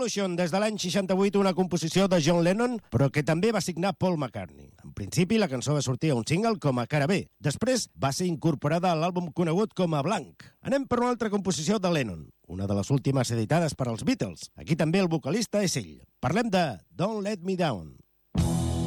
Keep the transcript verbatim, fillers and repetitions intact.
Revolution, des de l'any seixanta-vuit, una composició de John Lennon, però que també va signar Paul McCartney. En principi, la cançó va sortir a un single com a cara B. Després va ser incorporada a l'àlbum conegut com a Blanc. Anem per una altra composició de Lennon, una de les últimes editades per als Beatles. Aquí també el vocalista és ell. Parlem de Don't Let Me Down.